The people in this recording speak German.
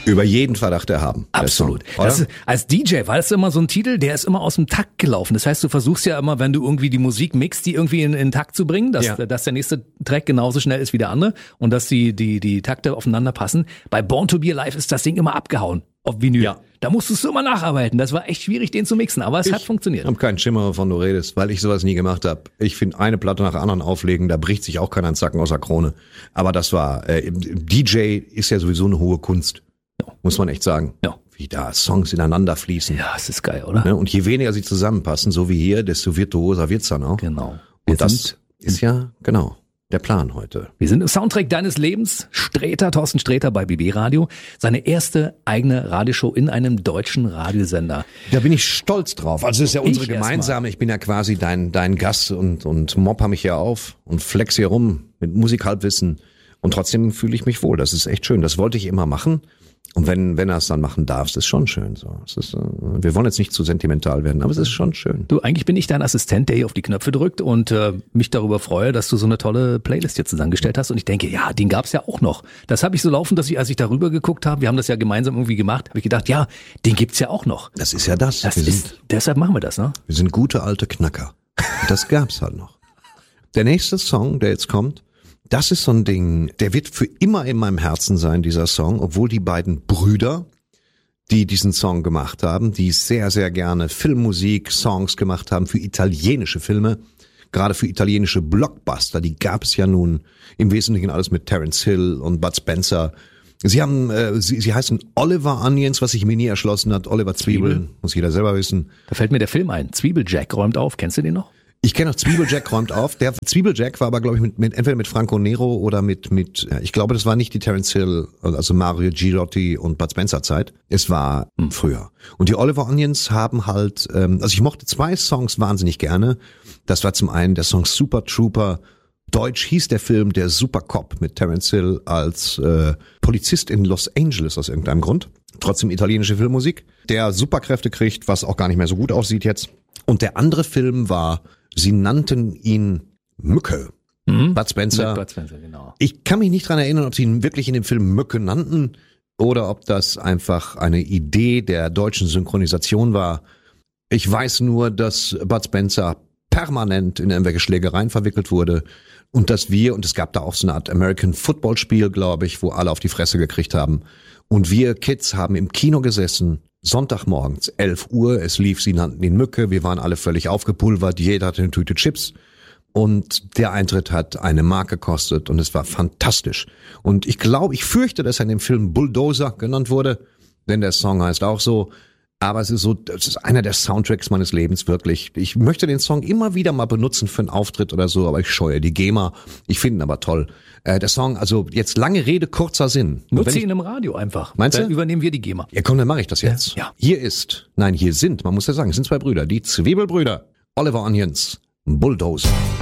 Über jeden Verdacht erhaben. Absolut. Song, Das ist, als DJ war das immer so ein Titel, der ist immer aus dem Takt gelaufen. Das heißt, du versuchst ja immer, wenn du irgendwie die Musik mixt, die irgendwie in Takt zu bringen, dass der nächste Track genauso schnell ist wie der andere und dass die Takte aufeinander passen. Bei Born to Be Alive ist das Ding immer abgehauen auf Vinyl. Ja. Da musstest du immer nacharbeiten. Das war echt schwierig, den zu mixen, aber es hat funktioniert. Ich habe keinen Schimmer, wovon du redest, weil ich sowas nie gemacht habe. Ich finde eine Platte nach der anderen auflegen, da bricht sich auch keiner einen Zacken aus der Krone. Aber das war, DJ ist ja sowieso eine hohe Kunst. Ja. Muss man echt sagen. Ja. Wie da Songs ineinander fließen. Ja, es ist geil, oder? Und je weniger sie zusammenpassen, so wie hier, desto virtuoser wird's dann auch. Genau. Und das ist ja, genau, der Plan heute. Wir sind im Soundtrack deines Lebens. Thorsten Sträter bei BB Radio. Seine erste eigene Radioshow in einem deutschen Radiosender. Da bin ich stolz drauf. Also es ist ja unsere gemeinsame. Ich bin ja quasi dein Gast und mopper mich hier auf und flex hier rum mit Musikhalbwissen. Und trotzdem fühle ich mich wohl. Das ist echt schön. Das wollte ich immer machen. Und wenn er es dann machen darf, ist es schon schön. So, es ist, wir wollen jetzt nicht zu sentimental werden, aber es ist schon schön. Du, eigentlich bin ich dein Assistent, der hier auf die Knöpfe drückt und mich darüber freue, dass du so eine tolle Playlist hier zusammengestellt hast. Und ich denke, ja, den gab's ja auch noch. Das habe ich so laufen, dass als ich darüber geguckt habe, wir haben das ja gemeinsam irgendwie gemacht, habe ich gedacht, ja, den gibt's ja auch noch. Das ist ja das. Deshalb machen wir das, ne? Wir sind gute alte Knacker. Das gab's halt noch. Der nächste Song, der jetzt kommt, das ist so ein Ding, der wird für immer in meinem Herzen sein, dieser Song, obwohl die beiden Brüder, die diesen Song gemacht haben, die sehr, sehr gerne Filmmusik, Songs gemacht haben für italienische Filme, gerade für italienische Blockbuster, die gab es ja nun im Wesentlichen alles mit Terence Hill und Bud Spencer. Sie haben, sie heißen Oliver Onions, was sich mir nie erschlossen hat, Oliver Zwiebel, muss jeder selber wissen. Da fällt mir der Film ein, Zwiebeljack räumt auf, kennst du den noch? Ich kenne auch Zwiebeljack räumt auf. Der Zwiebeljack war aber, glaube ich, entweder mit Franco Nero oder mit ich glaube, das war nicht die Terence Hill, also Mario Girotti und Bud Spencer Zeit. Es war früher. Und die Oliver Onions haben halt, also ich mochte zwei Songs wahnsinnig gerne. Das war zum einen der Song Super Trooper. Deutsch hieß der Film Der Super Cop mit Terence Hill als Polizist in Los Angeles aus irgendeinem Grund. Trotzdem italienische Filmmusik. Der Superkräfte kriegt, was auch gar nicht mehr so gut aussieht jetzt. Und der andere Film war, sie nannten ihn Mücke. Bud Spencer. Bud Spencer, genau. Ich kann mich nicht dran erinnern, ob sie ihn wirklich in dem Film Mücke nannten oder ob das einfach eine Idee der deutschen Synchronisation war. Ich weiß nur, dass Bud Spencer permanent in irgendwelche Schlägereien verwickelt wurde und dass und es gab da auch so eine Art American Football Spiel, glaube ich, wo alle auf die Fresse gekriegt haben. Und wir Kids haben im Kino gesessen, Sonntagmorgens, 11 Uhr, es lief, sie nannten ihn Mücke, wir waren alle völlig aufgepulvert, jeder hatte eine Tüte Chips und der Eintritt hat eine Mark gekostet und es war fantastisch. Und ich fürchte, dass er in dem Film Bulldozer genannt wurde, denn der Song heißt auch so, aber es ist einer der Soundtracks meines Lebens, wirklich. Ich möchte den Song immer wieder mal benutzen für einen Auftritt oder so, aber ich scheue die GEMA. Ich finde ihn aber toll. Der Song, also jetzt lange Rede, kurzer Sinn. Nutze ihn im Radio einfach. Meinst du? Dann übernehmen wir die GEMA. Ja komm, dann mache ich das jetzt. Ja. Hier sind, man muss ja sagen, es sind zwei Brüder, die Zwiebelbrüder, Oliver Onions, Bulldozer.